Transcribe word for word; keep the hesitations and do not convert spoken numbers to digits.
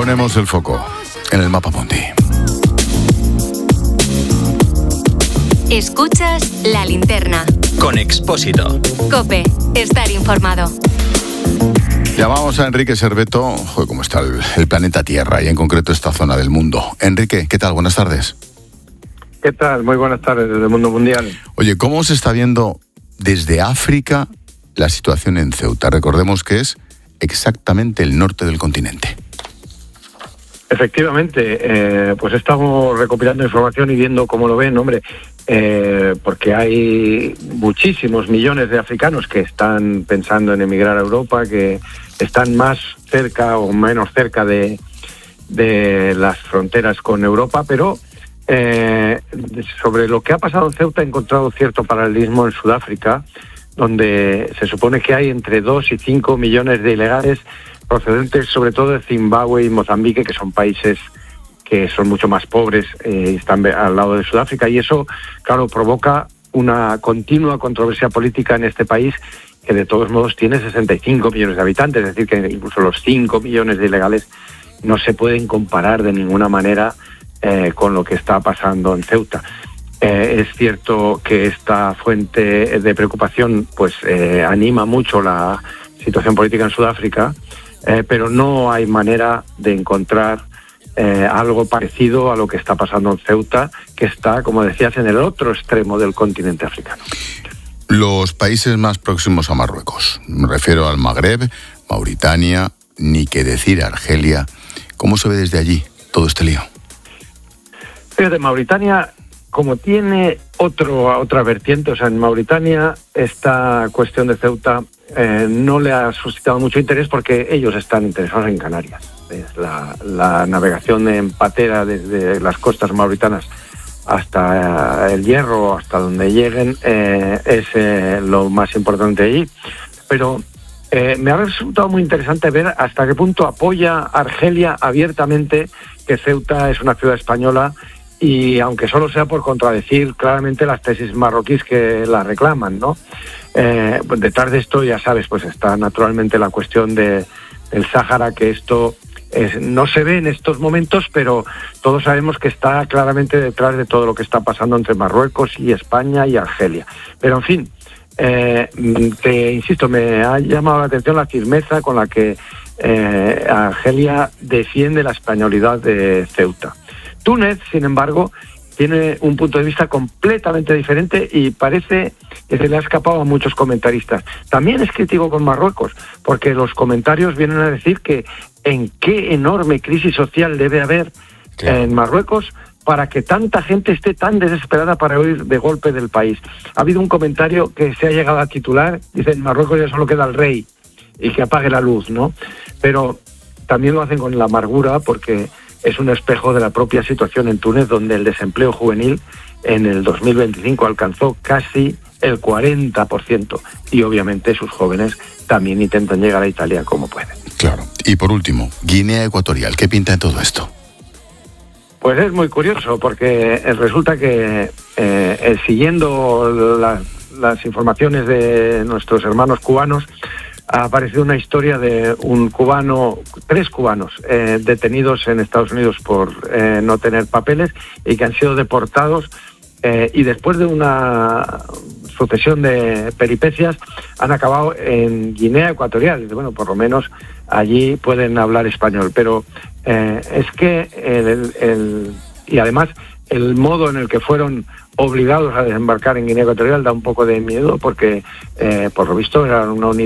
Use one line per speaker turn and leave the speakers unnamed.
Ponemos el foco en el mapa mundi.
Escuchas La Linterna.
Con Expósito.
COPE. Estar informado.
Llamamos a Enrique Serveto. Joder, cómo está el, el planeta Tierra y en concreto esta zona del mundo. Enrique, ¿qué tal? Buenas tardes.
¿Qué tal? Muy buenas tardes desde el mundo mundial.
Oye, ¿cómo se está viendo desde África la situación en Ceuta? Recordemos que es exactamente el norte del continente.
Efectivamente, eh, pues estamos recopilando información y viendo cómo lo ven, hombre, eh, porque hay muchísimos millones de africanos que están pensando en emigrar a Europa, que están más cerca o menos cerca de, de las fronteras con Europa, pero eh, sobre lo que ha pasado en Ceuta he encontrado cierto paralelismo en Sudáfrica, donde se supone que hay entre dos y cinco millones de ilegales procedentes sobre todo de Zimbabue y Mozambique, que son países que son mucho más pobres eh, y están al lado de Sudáfrica, y eso, claro, provoca una continua controversia política en este país que de todos modos tiene sesenta y cinco millones de habitantes, es decir, que incluso los cinco millones de ilegales no se pueden comparar de ninguna manera eh, con lo que está pasando en Ceuta. Eh, es cierto que esta fuente de preocupación pues eh, anima mucho la situación política en Sudáfrica, eh, pero no hay manera de encontrar eh, algo parecido a lo que está pasando en Ceuta, que está, como decías, en el otro extremo del continente africano.
Los países más próximos a Marruecos, me refiero al Magreb, Mauritania, ni qué decir Argelia. ¿Cómo se ve desde allí todo este lío?
Fíjate, Mauritania, como tiene otro, otra vertiente, o sea, en Mauritania esta cuestión de Ceuta eh, no le ha suscitado mucho interés porque ellos están interesados en Canarias. La, la navegación en patera desde las costas mauritanas hasta el Hierro, hasta donde lleguen, eh, es eh, lo más importante allí. Pero eh, me ha resultado muy interesante ver hasta qué punto apoya Argelia abiertamente que Ceuta es una ciudad española, y aunque solo sea por contradecir claramente las tesis marroquíes que la reclaman, ¿no? Eh, pues detrás de esto, ya sabes, pues está naturalmente la cuestión de, del Sáhara, que esto es, no se ve en estos momentos, pero todos sabemos que está claramente detrás de todo lo que está pasando entre Marruecos y España y Argelia. Pero en fin, eh, te insisto, me ha llamado la atención la firmeza con la que eh, Argelia defiende la españolidad de Ceuta. Túnez, sin embargo, tiene un punto de vista completamente diferente y parece que se le ha escapado a muchos comentaristas. También es crítico con Marruecos, porque los comentarios vienen a decir que en qué enorme crisis social debe haber claro. en Marruecos para que tanta gente esté tan desesperada para huir de golpe del país. Ha habido un comentario que se ha llegado a titular, dice, en Marruecos ya solo queda el rey y que apague la luz, ¿no? Pero también lo hacen con la amargura porque es un espejo de la propia situación en Túnez, donde el desempleo juvenil en el dos mil veinticinco alcanzó casi el cuarenta por ciento. Y obviamente sus jóvenes también intentan llegar a Italia como pueden.
Claro. Y por último, Guinea Ecuatorial, ¿qué pinta en todo esto?
Pues es muy curioso, porque resulta que eh, siguiendo la, las informaciones de nuestros hermanos cubanos, ha aparecido una historia de un cubano, tres cubanos eh, detenidos en Estados Unidos por eh, no tener papeles y que han sido deportados eh, y después de una sucesión de peripecias han acabado en Guinea Ecuatorial. Bueno, por lo menos allí pueden hablar español, pero eh, es que el, el, el, y además el modo en el que fueron obligados a desembarcar en Guinea Ecuatorial da un poco de miedo porque eh, por lo visto era una unidad